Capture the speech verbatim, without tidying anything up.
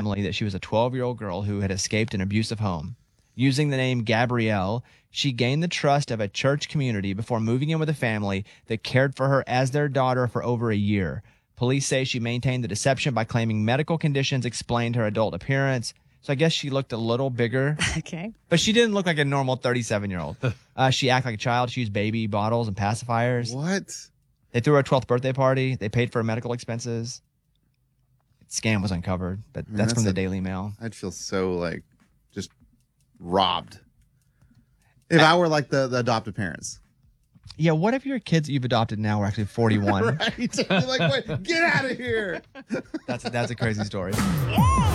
family that she was a twelve-year-old girl who had escaped an abusive home. Using the name Gabrielle, she gained the trust of a church community before moving in with a family that cared for her as their daughter for over a year. Police say she maintained the deception by claiming medical conditions explained her adult appearance. So I guess she looked a little bigger. Okay. But she didn't look like a normal thirty-seven-year-old. Uh, she acted like a child. She used baby bottles and pacifiers. What? They threw her a twelfth birthday party. They paid for her medical expenses. Scam was uncovered, but Man, that's, that's from the a- Daily Mail. I'd feel so like just robbed if I were like the, the adoptive parents. Yeah, what if your kids that you've adopted now are actually forty-one? Right? You're like, wait, get out of here. That's that's a crazy story. Yeah.